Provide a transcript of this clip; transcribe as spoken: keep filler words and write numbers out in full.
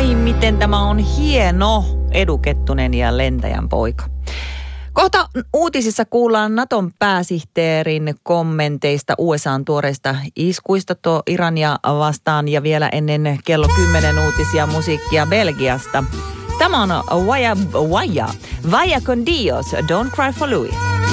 Ai, miten tämä on hieno Edu Kettunen ja lentäjän poika. Kohta uutisissa kuullaan Naton pääsihteerin kommenteista U S A:n tuoreista iskuista tuo Irania vastaan ja vielä ennen kello kymmenen uutisia musiikkia Belgiasta. Tämä on Vaya Vaya Vaya con Dios, Don't Cry for Louis.